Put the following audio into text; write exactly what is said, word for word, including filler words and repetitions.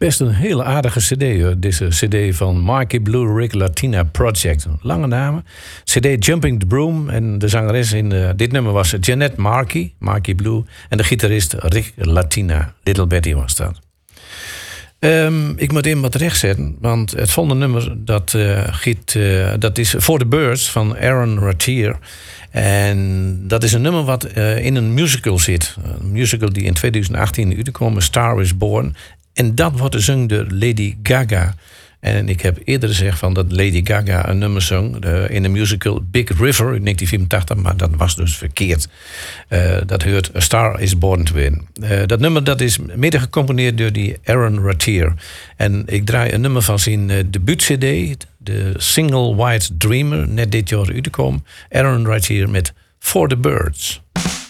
Best een hele aardige cd, hoor. Deze cd van Marky Blue Rick Latina Project. Lange namen. cd Jumping the Broom. En de zangeres in uh, dit nummer was Jeanette Markey, Marky Blue. En de gitarist Rick Latina. Little Betty was dat. Um, ik moet even wat rechtzetten. Want het volgende nummer dat, uh, giet, uh, dat is For the Birds van Aaron Ratier. En dat is een nummer wat uh, in een musical zit. Een musical die in twintig achttien uitkwam, Star is Born. En dat wordt gezongen door Lady Gaga. En ik heb eerder gezegd van dat Lady Gaga een nummer zong uh, in de musical Big River in negentien vierentachtig, maar dat was dus verkeerd. Uh, dat heurt A Star is Born to Win. Uh, dat nummer dat is mede gecomponeerd door die Aaron Ratier. En ik draai een nummer van zijn uh, debuut-cd, de single White Dreamer, net dit jaar uitgekomen. Aaron Ratier met For the Birds.